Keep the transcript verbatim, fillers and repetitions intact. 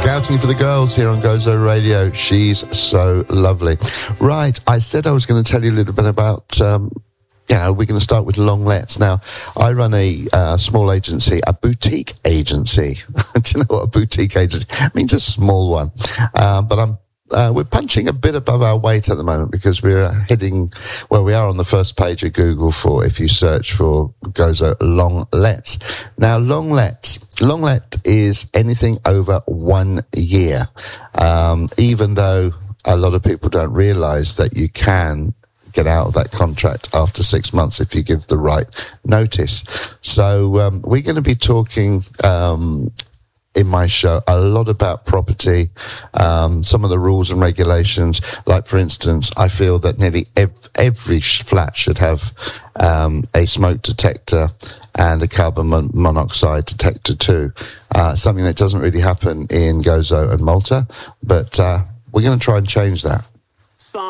Scouting for the girls here on Gozo Radio. She's so lovely. Right, I said I was going to tell you a little bit about, um, you know, we're going to start with Long Let's. Now, I run a uh, small agency, a boutique agency. Do you know what a boutique agency? It means a small one. Um, but I'm Uh, we're punching a bit above our weight at the moment because we're heading, well, we are on the first page of Google for, if you search for Gozo Long Let's. Now, Long Let's, Long Let is anything over one year, um, even though a lot of people don't realise that you can get out of that contract after six months if you give the right notice. So um, we're going to be talking um in my show a lot about property, um, some of the rules and regulations. Like, for instance, I feel that nearly ev- every sh- flat should have um, a smoke detector and a carbon mon- monoxide detector too. Uh, something that doesn't really happen in Gozo and Malta, but uh, we're going to try and change that.